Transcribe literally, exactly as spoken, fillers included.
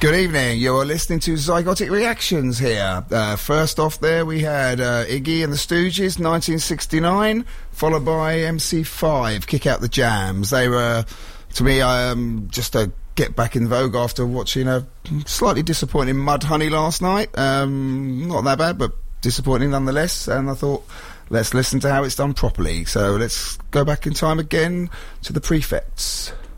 Good evening. You're listening to Zygotic Reactions here. Uh, first off there we had uh, Iggy and the Stooges, nineteen sixty-nine, followed by M C five, Kick Out the Jams. They were, to me, um, just a get back in vogue after watching a slightly disappointing Mudhoney last night. Um, not that bad, but disappointing nonetheless. And I thought, let's listen to how it's done properly. So let's go back in time again to the Prefects.